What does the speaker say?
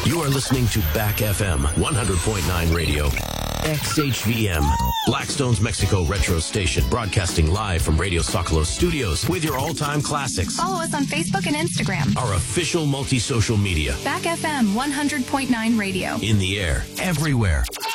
You are listening to Back FM 100.9 Radio. XHVM, Blackstone's Mexico Retro Station, broadcasting live from Radio Socolos Studios with your all-time classics. Follow us on Facebook and Instagram. Our official multi-social media. Back FM 100.9 Radio. In the air, everywhere.